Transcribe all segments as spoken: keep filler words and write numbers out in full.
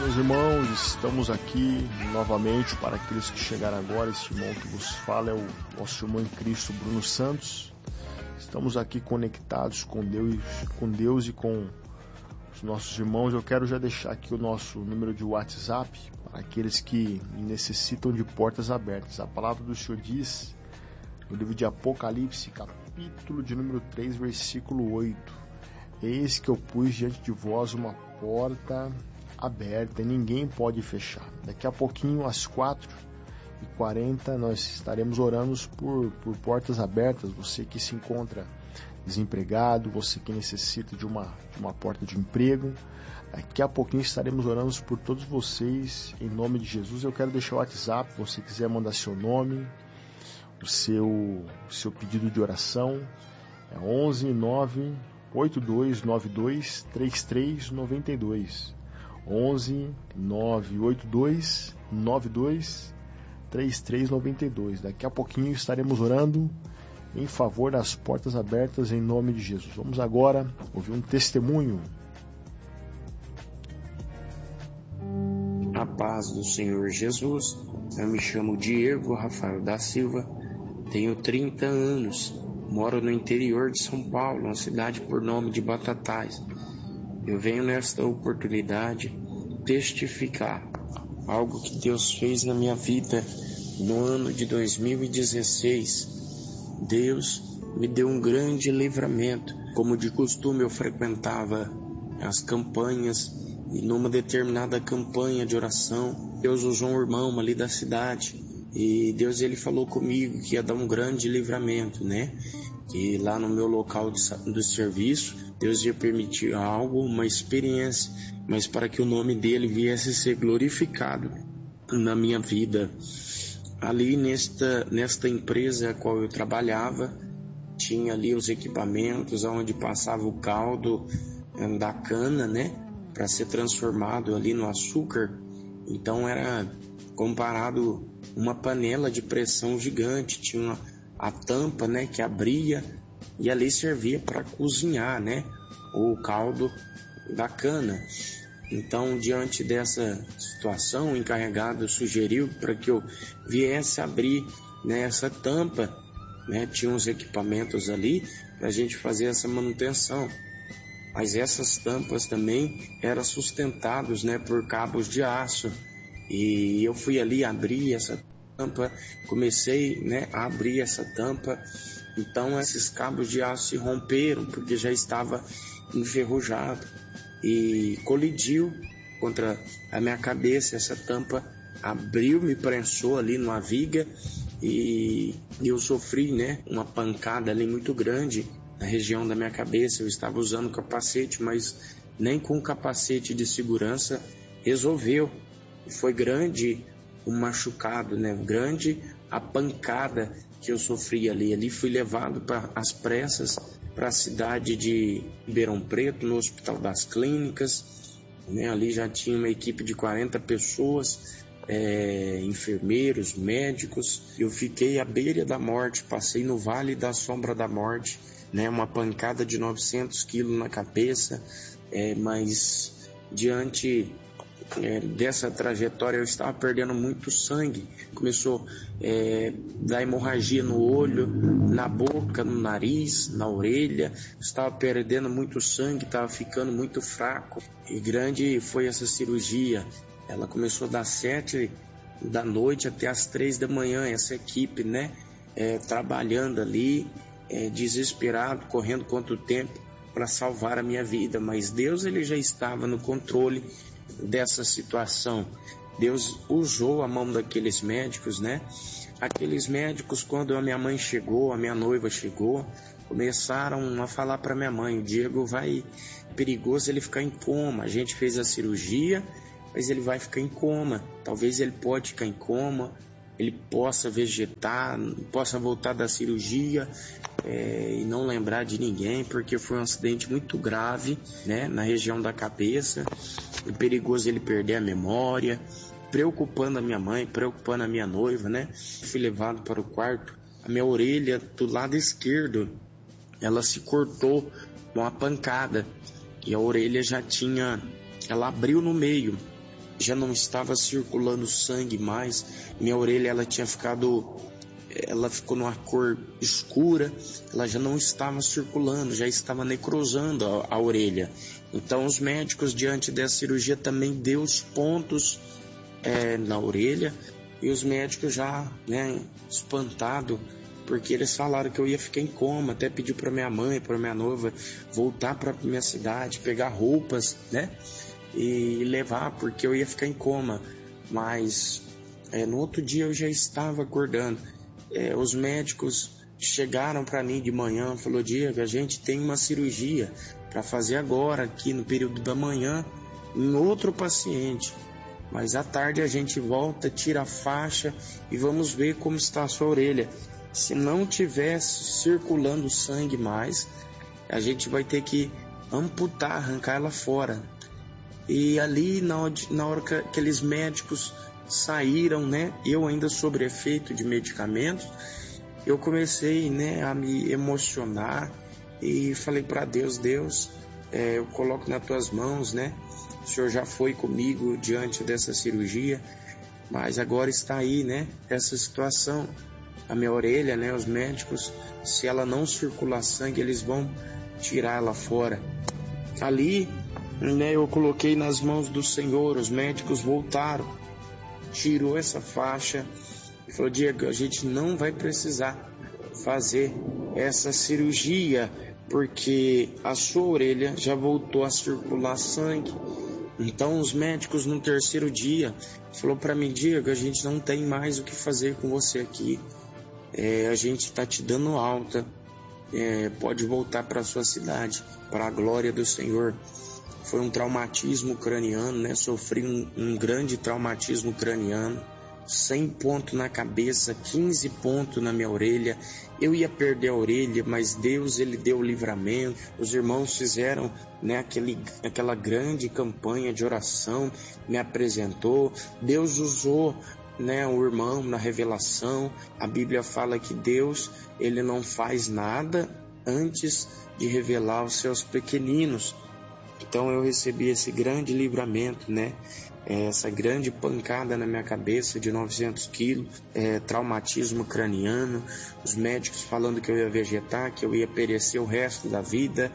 Meus irmãos, estamos aqui novamente. Para aqueles que chegaram agora, este irmão que vos fala é o nosso irmão em Cristo, Bruno Santos. Estamos aqui conectados com Deus, com Deus e com os nossos irmãos. Eu quero já deixar aqui o nosso número de WhatsApp para aqueles que necessitam de portas abertas. A palavra do Senhor diz no livro de Apocalipse, capítulo de número três, versículo oito: Eis que eu pus diante de vós uma porta aberta e ninguém pode fechar. Daqui a pouquinho, às quatro e quarenta, nós estaremos orando por, por portas abertas. Você que se encontra desempregado, você que necessita de uma, de uma porta de emprego, daqui a pouquinho estaremos orando por todos vocês, em nome de Jesus. Eu quero deixar o WhatsApp, se você quiser mandar seu nome, o seu, o seu pedido de oração, é onze nove oito dois nove dois três três nove dois. onze nove oito dois nove dois três três nove dois. Daqui a pouquinho estaremos orando em favor das portas abertas em nome de Jesus. Vamos agora ouvir um testemunho. A paz do Senhor Jesus. Eu me chamo Diego Rafael da Silva, tenho trinta anos, moro no interior de São Paulo, uma cidade por nome de Batatais. Eu venho nesta oportunidade testificar algo que Deus fez na minha vida no ano de dois mil e dezesseis. Deus me deu um grande livramento. Como de costume, eu frequentava as campanhas e numa determinada campanha de oração, Deus usou um irmão ali da cidade e Deus ele falou comigo que ia dar um grande livramento, né? Que lá no meu local de, do serviço, Deus ia permitir algo, uma experiência, mas para que o nome dele viesse a ser glorificado na minha vida. Ali nesta, nesta empresa a qual eu trabalhava, tinha ali os equipamentos onde passava o caldo da cana, né, para ser transformado ali no açúcar. Então era comparado uma panela de pressão gigante, tinha uma, a tampa, né, que abria e ali servia para cozinhar, né, o caldo da cana. Então, diante dessa situação, o encarregado sugeriu para que eu viesse abrir, né, essa tampa, né, tinha uns equipamentos ali para a gente fazer essa manutenção. Mas essas tampas também eram sustentadas, né, por cabos de aço. E eu fui ali abrir essa tampa, comecei, né, a abrir essa tampa. Então esses cabos de aço se romperam porque já estava enferrujado e colidiu contra a minha cabeça. Essa tampa abriu, me prensou ali numa viga e eu sofri, né, uma pancada ali muito grande na região da minha cabeça. Eu estava usando capacete, mas nem com capacete de segurança resolveu. Foi grande o machucado, né? Grande a pancada que eu sofri ali. Ali fui levado para as pressas para a cidade de Ribeirão Preto, no Hospital das Clínicas, né? Ali já tinha uma equipe de quarenta pessoas, é, enfermeiros, médicos. Eu fiquei à beira da morte, passei no vale da sombra da morte, né? Uma pancada de novecentos quilos na cabeça, é, mas diante É, dessa trajetória eu estava perdendo muito sangue. Começou é, dar hemorragia no olho, na boca, no nariz, na orelha. Estava perdendo muito sangue, estava ficando muito fraco. E grande foi essa cirurgia. Ela começou das sete da noite até as três da manhã. Essa equipe, né, é, trabalhando ali, é, desesperado, correndo contra o tempo para salvar a minha vida. Mas Deus ele já estava no controle dessa situação. Deus usou a mão daqueles médicos, né? Aqueles médicos, quando a minha mãe chegou, a minha noiva chegou, começaram a falar para minha mãe: o Diego vai, perigoso ele ficar em coma. A gente fez a cirurgia, mas ele vai ficar em coma. Talvez ele pode ficar em coma, ele possa vegetar, possa voltar da cirurgia é, e não lembrar de ninguém, porque foi um acidente muito grave, né, na região da cabeça. É perigoso ele perder a memória, preocupando a minha mãe, preocupando a minha noiva, né? Fui levado para o quarto. A minha orelha do lado esquerdo, ela se cortou com uma pancada e a orelha já tinha, ela abriu no meio. já não estava circulando sangue mais, minha orelha ela tinha ficado, ela ficou numa cor escura, ela já não estava circulando, já estava necrosando a, a orelha. Então os médicos, diante dessa cirurgia, também deu os pontos é, na orelha, e os médicos já, né, espantado, porque eles falaram que eu ia ficar em coma, até pedi para minha mãe, para minha noiva, voltar para minha cidade, pegar roupas, né, e levar, porque eu ia ficar em coma. Mas é, no outro dia eu já estava acordando. É, os médicos chegaram para mim de manhã, falou: Diego, a gente tem uma cirurgia para fazer agora, aqui no período da manhã, em outro paciente. Mas à tarde a gente volta, tira a faixa e vamos ver como está a sua orelha. Se não tivesse circulando sangue mais, a gente vai ter que amputar, arrancar ela fora. E ali, na hora, na hora que aqueles médicos saíram, né, eu ainda sob efeito de medicamentos, eu comecei, né, a me emocionar e falei para Deus: Deus, é, eu coloco nas tuas mãos, né? O Senhor já foi comigo diante dessa cirurgia, mas agora está aí, né, essa situação. A minha orelha, né, os médicos, se ela não circular sangue, eles vão tirar ela fora. Ali, né, eu coloquei nas mãos do Senhor, os médicos voltaram, tirou essa faixa e falou: Diego, a gente não vai precisar fazer essa cirurgia, porque a sua orelha já voltou a circular sangue. Então os médicos no terceiro dia falou para mim: Diego, a gente não tem mais o que fazer com você aqui, é, a gente está te dando alta, é, pode voltar para sua cidade, para a glória do Senhor. Foi um traumatismo craniano, né? Sofri um, um grande traumatismo craniano, cem pontos na cabeça, quinze pontos na minha orelha. Eu ia perder a orelha, mas Deus, ele deu o livramento. Os irmãos fizeram, né, aquele, aquela grande campanha de oração, me apresentou. Deus usou, né, o irmão na revelação. A Bíblia fala que Deus, ele não faz nada antes de revelar os seus pequeninos. Então eu recebi esse grande livramento, né? Essa grande pancada na minha cabeça de novecentos quilos, é, traumatismo craniano, os médicos falando que eu ia vegetar, que eu ia perecer o resto da vida.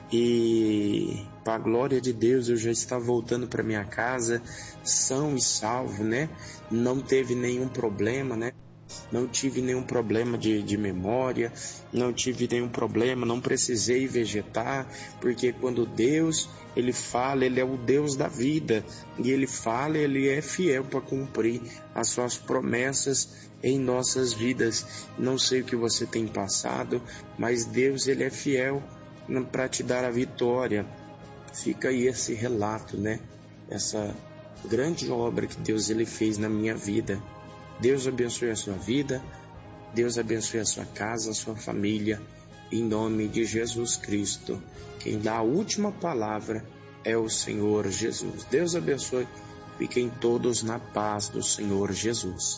E para a glória de Deus eu já estava voltando para minha casa, são e salvo, né? Não teve nenhum problema, né? Não tive nenhum problema de, de memória, não tive nenhum problema, não precisei vegetar, porque quando Deus, ele fala, ele é o Deus da vida, e ele fala, ele é fiel para cumprir as suas promessas em nossas vidas. Não sei o que você tem passado, mas Deus, ele é fiel para te dar a vitória. Fica aí esse relato, né? Essa grande obra que Deus, ele fez na minha vida. Deus abençoe a sua vida, Deus abençoe a sua casa, a sua família, em nome de Jesus Cristo. Quem dá a última palavra é o Senhor Jesus. Deus abençoe, fiquem todos na paz do Senhor Jesus.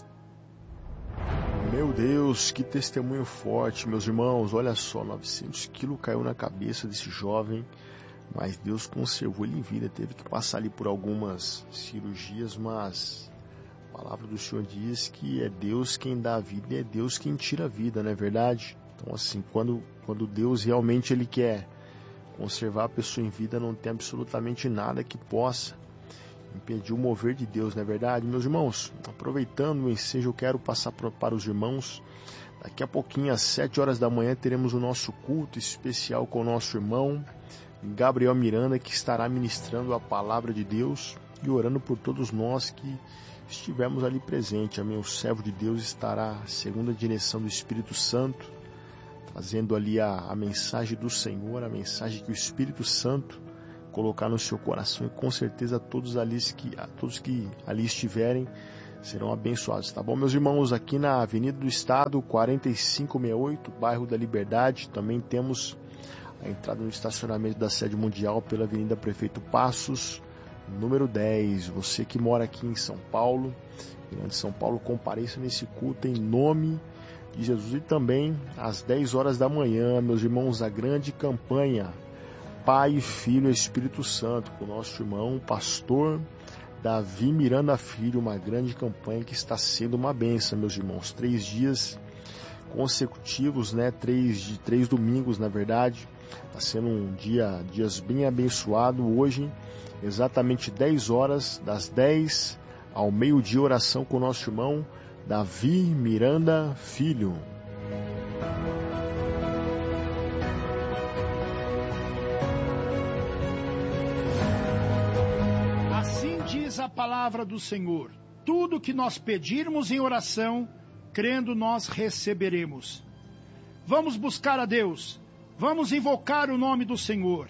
Meu Deus, que testemunho forte, meus irmãos. Olha só, novecentos quilos caiu na cabeça desse jovem, mas Deus conservou ele em vida. Teve que passar ali por algumas cirurgias, mas a palavra do Senhor diz que é Deus quem dá a vida e é Deus quem tira a vida, não é verdade? Então, assim, quando, quando Deus realmente ele quer conservar a pessoa em vida, não tem absolutamente nada que possa impedir o mover de Deus, não é verdade? Meus irmãos, aproveitando o ensejo, eu quero passar para os irmãos. Daqui a pouquinho, às sete horas da manhã, teremos o nosso culto especial com o nosso irmão Gabriel Miranda, que estará ministrando a palavra de Deus e orando por todos nós que estivermos ali presentes. Amém? O servo de Deus estará segundo a direção do Espírito Santo, trazendo ali a, a mensagem do Senhor, a mensagem que o Espírito Santo colocar no seu coração, e com certeza todos ali que, todos que ali estiverem serão abençoados, tá bom, meus irmãos? Aqui na Avenida do Estado, quarenta e cinco sessenta e oito, bairro da Liberdade, também temos a entrada no estacionamento da sede mundial pela Avenida Prefeito Passos, número dez. Você que mora aqui em São Paulo, Grande São Paulo, compareça nesse culto em nome de Jesus. E também às dez horas da manhã, meus irmãos, a grande campanha Pai, Filho e Espírito Santo, com o nosso irmão pastor Davi Miranda Filho, uma grande campanha que está sendo uma bênção, meus irmãos. Três dias consecutivos, né? Três, de, três domingos, na verdade. Está sendo um dia dias bem abençoado. Hoje, exatamente dez horas, das dez ao meio-dia, oração com o nosso irmão Davi Miranda Filho. Assim diz a palavra do Senhor: tudo que nós pedirmos em oração, crendo nós receberemos. Vamos buscar a Deus, vamos invocar o nome do Senhor.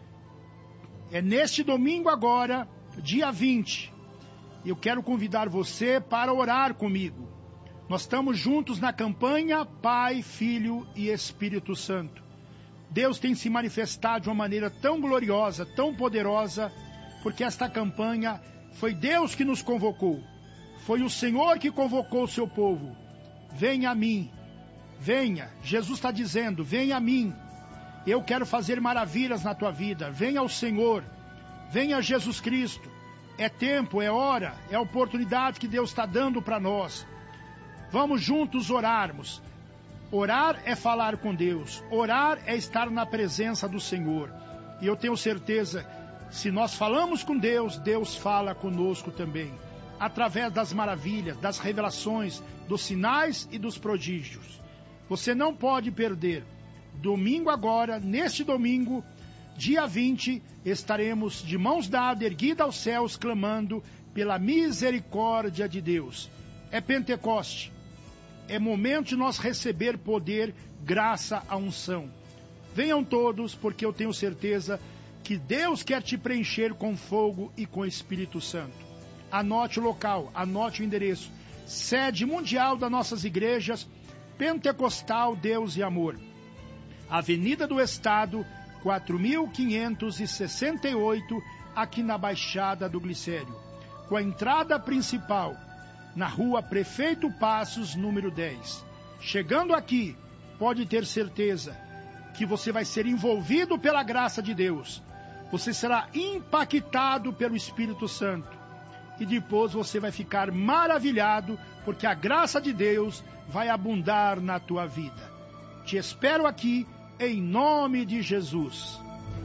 É neste domingo agora, dia vinte, eu quero convidar você para orar comigo. Nós estamos juntos na campanha Pai, Filho e Espírito Santo. Deus tem se manifestado de uma maneira tão gloriosa, tão poderosa, porque esta campanha foi Deus que nos convocou. Foi o Senhor que convocou o seu povo. Venha a mim, venha. Jesus está dizendo, venha a mim. Eu quero fazer maravilhas na tua vida. Venha ao Senhor, venha a Jesus Cristo. É tempo, é hora, é a oportunidade que Deus está dando para nós. Vamos juntos orarmos. Orar é falar com Deus. Orar é estar na presença do Senhor. E eu tenho certeza, se nós falamos com Deus, Deus fala conosco também. Através das maravilhas, das revelações, dos sinais e dos prodígios. Você não pode perder. Domingo agora, neste domingo, dia vinte, estaremos de mãos dadas, erguidas aos céus, clamando pela misericórdia de Deus. É Pentecoste. É momento de nós receber poder, graça, a unção. Venham todos, porque eu tenho certeza que Deus quer te preencher com fogo e com Espírito Santo. Anote o local, anote o endereço. Sede mundial das nossas igrejas, Pentecostal Deus e Amor. Avenida do Estado, quatro mil quinhentos e sessenta e oito, aqui na Baixada do Glicério. Com a entrada principal, na rua Prefeito Passos, número dez. Chegando aqui, pode ter certeza que você vai ser envolvido pela graça de Deus. Você será impactado pelo Espírito Santo. E depois você vai ficar maravilhado, porque a graça de Deus vai abundar na tua vida. Te espero aqui, em nome de Jesus.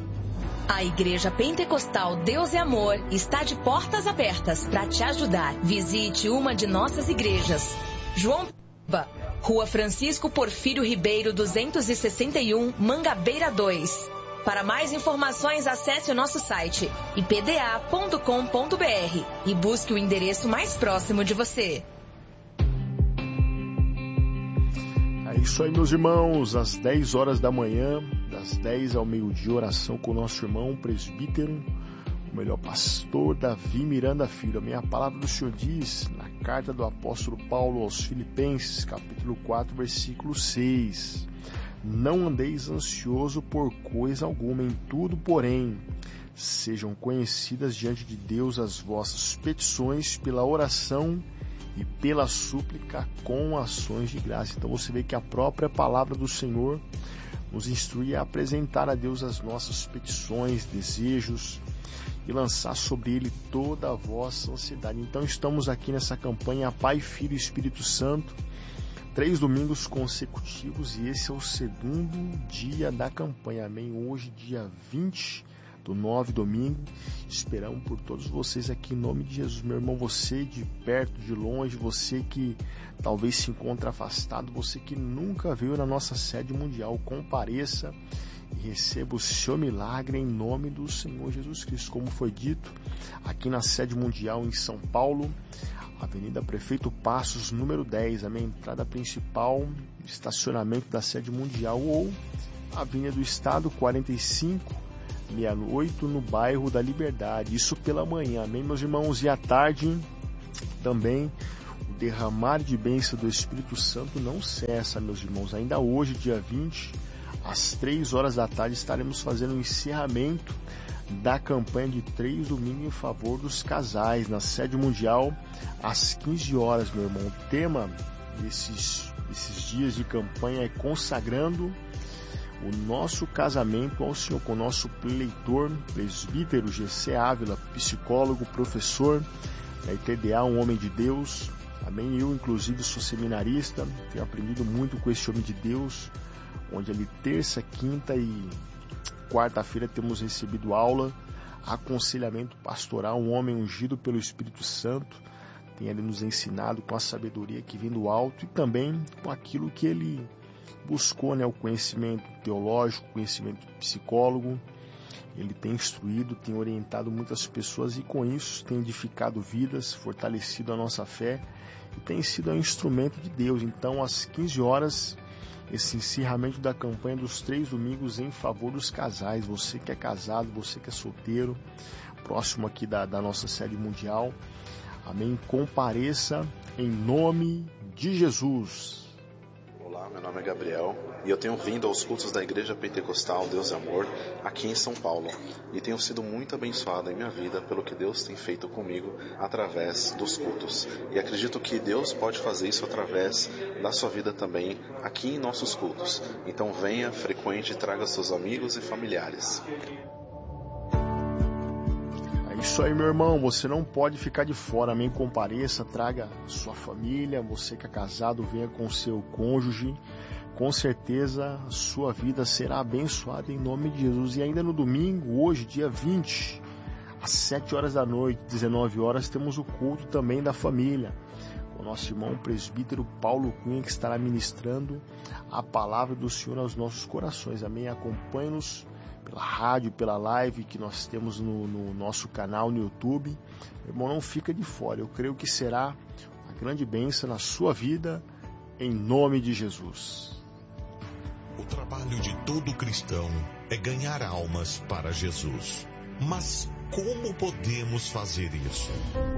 A Igreja Pentecostal Deus e Amor está de portas abertas para te ajudar. Visite uma de nossas igrejas. João P, Rua Francisco Porfírio Ribeiro, duzentos e sessenta e um, Mangabeira dois. Para mais informações, acesse o nosso site i p d a ponto com ponto b r e busque o endereço mais próximo de você. É isso aí, meus irmãos, às dez horas da manhã, das dez ao meio-dia, oração com o nosso irmão presbítero, o melhor pastor, Davi Miranda Filho. A minha palavra do Senhor diz, na carta do apóstolo Paulo aos Filipenses, capítulo quatro, versículo seis: não andeis ansioso por coisa alguma, em tudo, porém, sejam conhecidas diante de Deus as vossas petições pela oração e pela súplica com ações de graça. Então você vê que a própria palavra do Senhor nos instrui a apresentar a Deus as nossas petições, desejos e lançar sobre Ele toda a vossa ansiedade. Então estamos aqui nessa campanha Pai, Filho e Espírito Santo, três domingos consecutivos, e esse é o segundo dia da campanha, amém? Hoje, dia vinte do nove, domingo, esperamos por todos vocês aqui em nome de Jesus. Meu irmão, você de perto, de longe, você que talvez se encontre afastado, você que nunca veio na nossa sede mundial, compareça e receba o seu milagre em nome do Senhor Jesus Cristo. Como foi dito, aqui na sede mundial em São Paulo, Avenida Prefeito Passos, número dez, a minha entrada principal, estacionamento da sede mundial, ou Avenida do Estado, quarenta e cinco, sessenta e oito, no bairro da Liberdade. Isso pela manhã, amém, meus irmãos? E à tarde, também, o derramar de bênção do Espírito Santo não cessa, meus irmãos. Ainda hoje, dia vinte, às três horas da tarde, estaremos fazendo o encerramento da campanha de três domingos em favor dos casais, na sede mundial, às quinze horas, meu irmão. O tema desses, desses dias de campanha é consagrando o nosso casamento ao Senhor com o nosso leitor, presbítero G C Ávila, psicólogo, professor da I T D A, um homem de Deus. Amém? Eu, inclusive, sou seminarista, tenho aprendido muito com esse homem de Deus, onde ali terça, quinta e quarta-feira temos recebido aula, aconselhamento pastoral, um homem ungido pelo Espírito Santo, tem ali nos ensinado com a sabedoria que vem do alto e também com aquilo que ele buscou, né, o conhecimento teológico, conhecimento psicólogo. Ele tem instruído, tem orientado muitas pessoas e com isso tem edificado vidas, fortalecido a nossa fé e tem sido um instrumento de Deus. Então, às quinze horas, esse encerramento da campanha dos três domingos em favor dos casais. Você que é casado, você que é solteiro, próximo aqui da, da nossa sede mundial. Amém? Compareça em nome de Jesus. Olá, meu nome é Gabriel e eu tenho vindo aos cultos da Igreja Pentecostal Deus e Amor aqui em São Paulo e tenho sido muito abençoado em minha vida pelo que Deus tem feito comigo através dos cultos. E acredito que Deus pode fazer isso através da sua vida também aqui em nossos cultos. Então venha, frequente e traga seus amigos e familiares. É isso aí, meu irmão, você não pode ficar de fora, amém? Compareça, traga sua família, você que é casado, venha com o seu cônjuge, com certeza a sua vida será abençoada em nome de Jesus. E ainda no domingo, hoje, dia vinte, às sete horas da noite, dezenove horas, temos o culto também da família, o nosso irmão presbítero Paulo Cunha, que estará ministrando a palavra do Senhor aos nossos corações, amém? Acompanhe-nos pela rádio, pela live que nós temos no, no nosso canal no YouTube. Meu irmão, não fica de fora. Eu creio que será uma grande bênção na sua vida, em nome de Jesus. O trabalho de todo cristão é ganhar almas para Jesus. Mas como podemos fazer isso?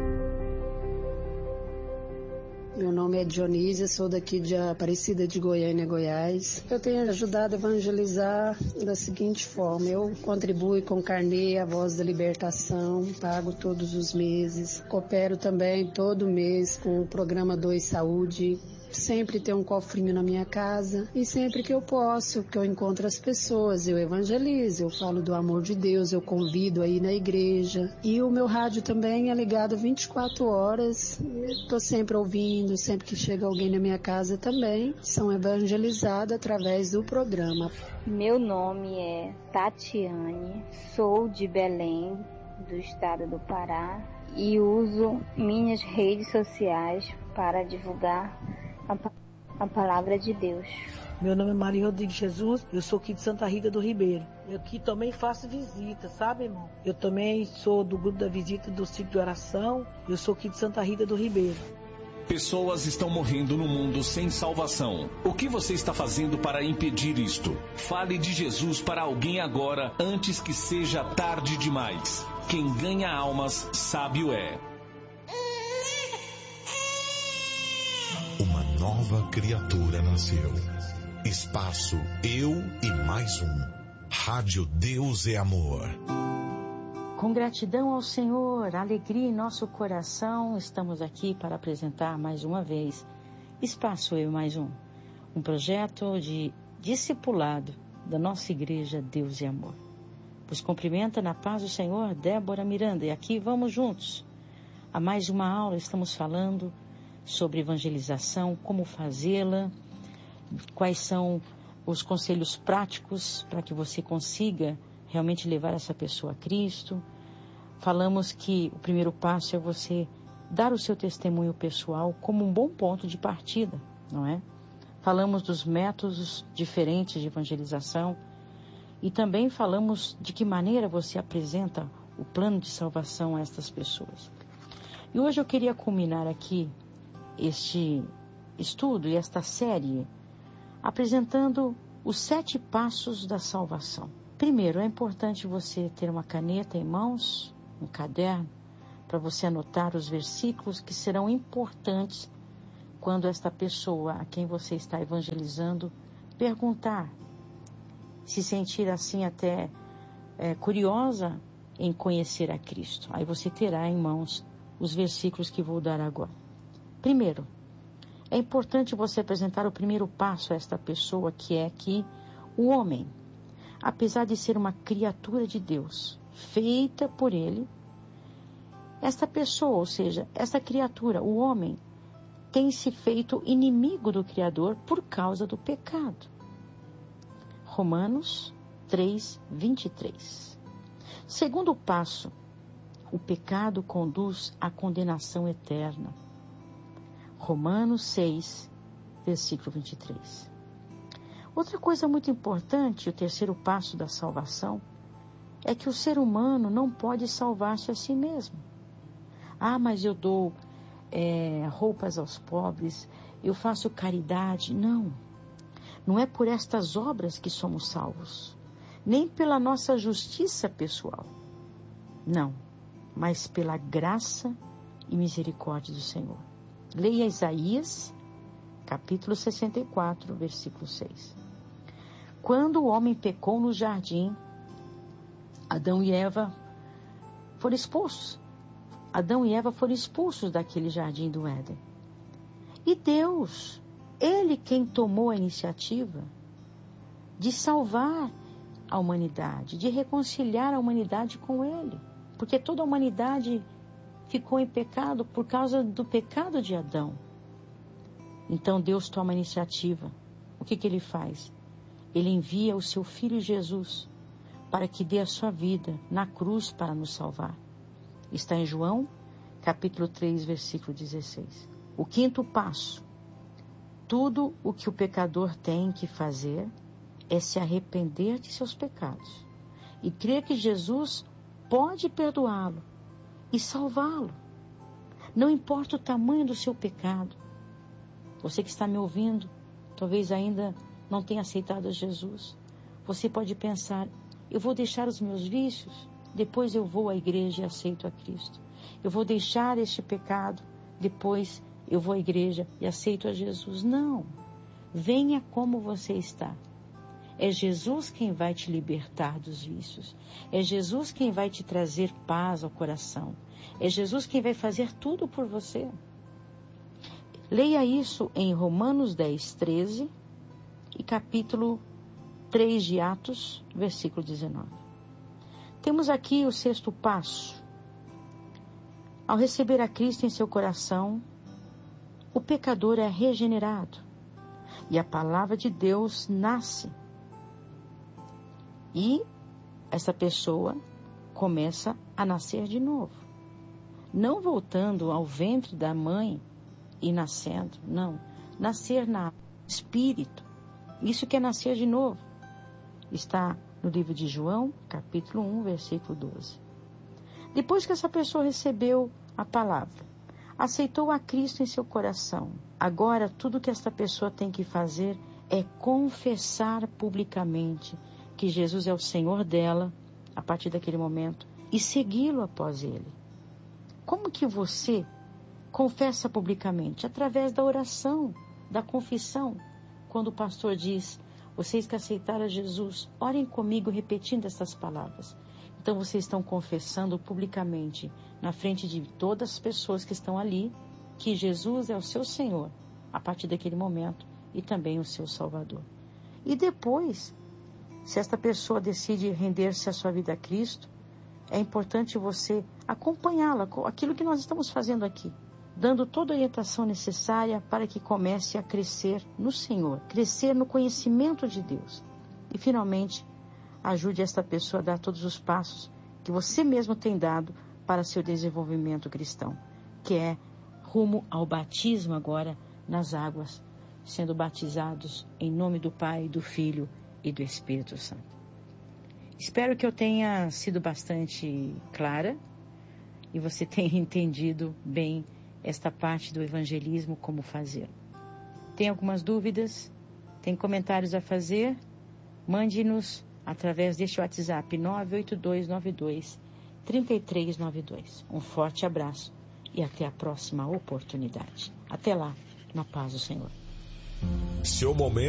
Meu nome é Dionísia, sou daqui de Aparecida de Goiânia, Goiás. Eu tenho ajudado a evangelizar da seguinte forma: eu contribuo com carnê, a Voz da Libertação, pago todos os meses. Coopero também todo mês com o programa Dois Saúde. Sempre tem um cofrinho na minha casa e sempre que eu posso, que eu encontro as pessoas, eu evangelizo, eu falo do amor de Deus, eu convido aí na igreja. E o meu rádio também é ligado vinte e quatro horas, estou sempre ouvindo, sempre que chega alguém na minha casa também, são evangelizados através do programa. Meu nome é Tatiane, sou de Belém, do estado do Pará, e uso minhas redes sociais para divulgar a palavra de Deus. Meu nome é Maria Rodrigues Jesus, eu sou aqui de Santa Rita do Ribeiro. Eu aqui também faço visita, sabe, irmão? Eu também sou do grupo da visita do ciclo de oração, eu sou aqui de Santa Rita do Ribeiro. Pessoas estão morrendo no mundo sem salvação. O que você está fazendo para impedir isto? Fale de Jesus para alguém agora, antes que seja tarde demais. Quem ganha almas, sábio é. Uma nova criatura nasceu. Espaço Eu e Mais Um. Rádio Deus é Amor. Com gratidão ao Senhor, alegria em nosso coração, estamos aqui para apresentar mais uma vez Espaço Eu e Mais Um. Um projeto de discipulado da nossa igreja Deus é Amor. Vos cumprimenta na paz do Senhor, Débora Miranda. E aqui vamos juntos. A mais uma aula estamos falando sobre evangelização, como fazê-la, quais são os conselhos práticos para que você consiga realmente levar essa pessoa a Cristo. Falamos que o primeiro passo é você dar o seu testemunho pessoal como um bom ponto de partida, não é? Falamos dos métodos diferentes de evangelização e também falamos de que maneira você apresenta o plano de salvação a estas pessoas. E hoje eu queria culminar aqui este estudo e esta série apresentando os sete passos da salvação. Primeiro, é importante você ter uma caneta em mãos, um caderno, para você anotar os versículos que serão importantes quando esta pessoa a quem você está evangelizando perguntar, se sentir assim até é, curiosa em conhecer a Cristo. Aí você terá em mãos os versículos que vou dar agora. Primeiro, é importante você apresentar o primeiro passo a esta pessoa, que é aqui O homem, apesar de ser uma criatura de Deus, feita por ele, esta pessoa, ou seja, esta criatura, o homem, tem se feito inimigo do Criador por causa do pecado. Romanos três, vinte e três. Segundo passo, o pecado conduz à condenação eterna. Romanos seis, versículo vinte e três. Outra coisa muito importante, o terceiro passo da salvação, é que o ser humano não pode salvar-se a si mesmo. Ah, mas eu dou é, roupas aos pobres, eu faço caridade. Não, não é por estas obras que somos salvos, nem pela nossa justiça pessoal. Não, mas pela graça e misericórdia do Senhor. Leia Isaías, capítulo sessenta e quatro, versículo seis. Quando o homem pecou no jardim, Adão e Eva foram expulsos. Adão e Eva foram expulsos daquele jardim do Éden. E Deus, Ele quem tomou a iniciativa de salvar a humanidade, de reconciliar a humanidade com Ele. Porque toda a humanidade ficou em pecado por causa do pecado de Adão. Então Deus toma a iniciativa. O que que Ele faz? Ele envia o seu Filho Jesus para que dê a sua vida na cruz para nos salvar. Está em João, capítulo três, versículo dezesseis. O quinto passo. Tudo o que o pecador tem que fazer é se arrepender de seus pecados e crer que Jesus pode perdoá-lo e salvá-lo. Não importa o tamanho do seu pecado. Você que está me ouvindo, talvez ainda não tenha aceitado Jesus. Você pode pensar, eu vou deixar os meus vícios, depois eu vou à igreja e aceito a Cristo. Eu vou deixar este pecado, depois eu vou à igreja e aceito a Jesus. Não. Venha como você está. É Jesus quem vai te libertar dos vícios. É Jesus quem vai te trazer paz ao coração. É Jesus quem vai fazer tudo por você. Leia isso em Romanos dez, treze e capítulo três de Atos, versículo dezenove. Temos aqui o sexto passo. Ao receber a Cristo em seu coração, o pecador é regenerado e a palavra de Deus nasce. E essa pessoa começa a nascer de novo. Não voltando ao ventre da mãe e nascendo, não. Nascer no espírito. Isso que é nascer de novo. Está no livro de João, capítulo um, versículo doze. Depois que essa pessoa recebeu a palavra, aceitou a Cristo em seu coração, agora tudo que esta pessoa tem que fazer é confessar publicamente que Jesus é o Senhor dela, a partir daquele momento, e segui-lo após ele. Como que você confessa publicamente? Através da oração, da confissão. Quando o pastor diz, vocês que aceitaram Jesus, orem comigo repetindo essas palavras. Então vocês estão confessando publicamente, na frente de todas as pessoas que estão ali, que Jesus é o seu Senhor, a partir daquele momento, e também o seu Salvador. E depois, se esta pessoa decide render-se a sua vida a Cristo, é importante você acompanhá-la, aquilo que nós estamos fazendo aqui, dando toda a orientação necessária para que comece a crescer no Senhor, crescer no conhecimento de Deus. E, finalmente, ajude esta pessoa a dar todos os passos que você mesmo tem dado para seu desenvolvimento cristão, que é rumo ao batismo agora nas águas, sendo batizados em nome do Pai, do Filho e do Espírito Santo. Espero que eu tenha sido bastante clara e você tenha entendido bem esta parte do evangelismo, como fazer. Tem algumas dúvidas? Tem comentários a fazer? Mande-nos através deste WhatsApp nove oito dois nove dois, três três nove dois. Um forte abraço e até a próxima oportunidade. Até lá, na paz do Senhor. Seu momento